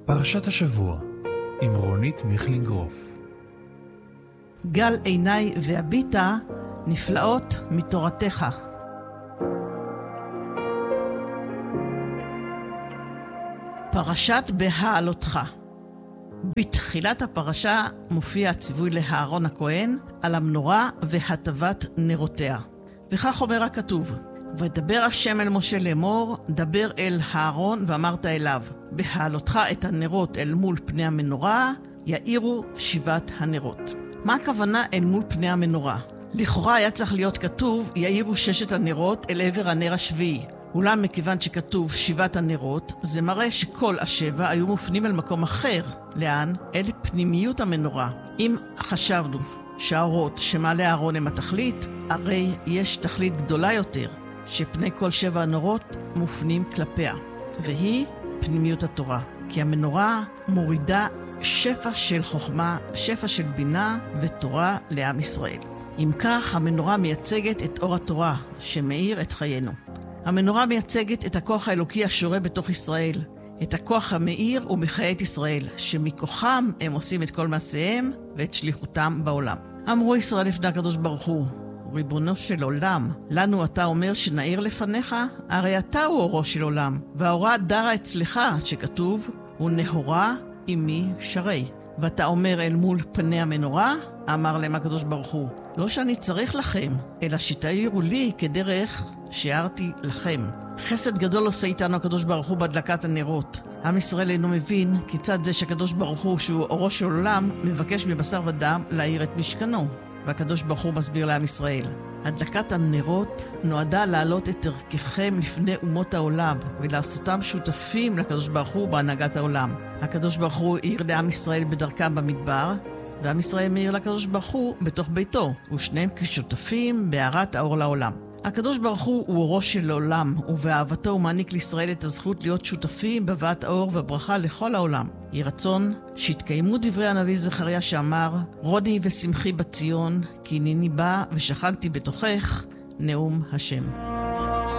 פרשת השבוע עם רונית מיכלינגרוף. גל עיניי והביטה נפלאות מתורתך. פרשת בהעלותך. בתחילת הפרשה מופיע הציווי לאהרון הכהן על המנורה והטבת נרותיה. וכך אומר הכתוב: ודבר השם אל משה לאמור, דבר אל אהרון ואמרת אליו, בהעלותך את הנרות אל מול פני המנורה, יאירו שבעת הנרות. מה הכוונה אל מול פני המנורה? לכאורה היה צריך להיות כתוב, יאירו ששת הנרות אל עבר הנר השביעי. אולם מכיוון שכתוב שבעת הנרות, זה מראה שכל השבע היו מופנים אל מקום אחר. לאן? אל פנימיות המנורה. אם חשבנו שהאורות שמעלה אהרון הם התכלית, הרי יש תכלית גדולה יותר, שפני כל שבע הנרות מופנים כלפיה, והיא פנימיות התורה. כי המנורה מורידה שפע של חוכמה, שפע של בינה ותורה לעם ישראל. אם כך, המנורה מייצגת את אור התורה שמאיר את חיינו. המנורה מייצגת את הכוח האלוקי השורה בתוך ישראל, את הכוח המאיר ומחיה את ישראל, שמכוחם הם עושים את כל מעשיהם ואת שליחותם בעולם. אמרו ישראל לפני הקדוש ברוך הוא, ריבונו של עולם, לנו אתה אומר שנאיר לפניך? הרי אתה הוא אורו של עולם, והאורה דרה אצלך, שכתוב, ונהורה עמי שרי. ואתה אומר אל מול פני המנורה? אמר להם הקדוש ברוך הוא, לא שאני צריך לכם, אלא שתאירו לי כדרך שהארתי לכם. חסד גדול עושה איתנו הקדוש ברוך הוא בהדלקת הנרות. עם ישראל אינו מבין כיצד זה שהקדוש ברוך הוא, שהוא אורו של עולם, מבקש מבשר ודם להאיר את משכנו. והקדוש ברוך הוא מסביר לעם ישראל, הדלקת הנרות נועדה להעלות את ערככם לפני אומות העולם ולעשותם שותפים לקדוש ברוך הוא בהנהגת העולם. הקדוש ברוך הוא העיר לעם ישראל בדרכם במדבר, ועם ישראל מאיר לקדוש ברוך הוא בתוך ביתו, ושניהם כשותפים בהארת האור לעולם. הקדוש ברוך הוא אורו של עולם, ובאהבתו הוא מעניק לישראל את הזכות להיות שותפים בהבאת האור והברכה לכל העולם. יהי רצון שהתקיימו דברי הנביא זכריה שאמר, רוני ושמחי בציון, כי הנני בא ושכנתי בתוכך, נאום השם.